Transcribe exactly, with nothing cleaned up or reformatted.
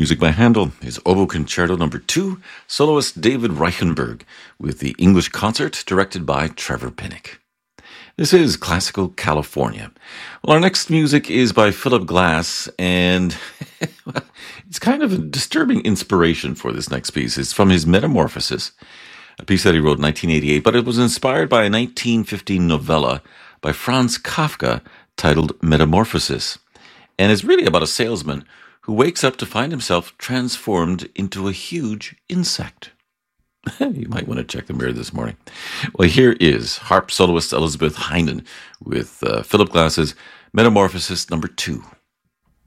Music by Handel is Oboe Concerto number two, soloist David Reichenberg, with the English concert directed by Trevor Pinnock. This is Classical California. Well, our next music is by Philip Glass, and well, it's kind of a disturbing inspiration for this next piece. It's from his Metamorphosis, a piece that he wrote in nineteen eighty-eight, but it was inspired by a nineteen fifteen novella by Franz Kafka titled Metamorphosis, and it's really about a salesman who wakes up to find himself transformed into a huge insect. You might want to check the mirror this morning. Well, here is harp soloist Elizabeth Heinen with uh, Philip Glass's Metamorphosis number two.